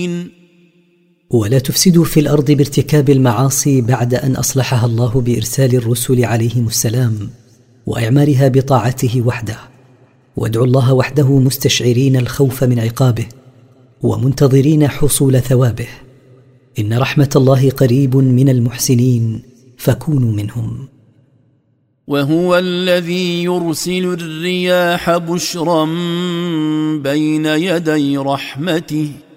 ولا تفسدوا في الأرض بارتكاب المعاصي بعد أن أصلحها الله بإرسال الرسل عليهم السلام وإعمارها بطاعته وحده، وادعوا الله وحده مستشعرين الخوف من عقابه ومنتظرين حصول ثوابه، إن رحمة الله قريب من المحسنين فكونوا منهم. وهو الذي يرسل الرياح بشرا بين يدي رحمته